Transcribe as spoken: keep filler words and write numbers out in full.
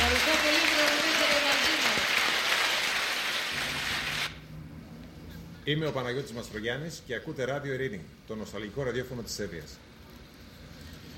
Ευχαριστώ πολύ, κύριε Μαρτίνο. Είμαι ο Παναγιώτης Μαστρογιάννης και ακούτε Ράδιο Ειρήνη, το νοσταλγικό ραδιόφωνο της Σέρβιας.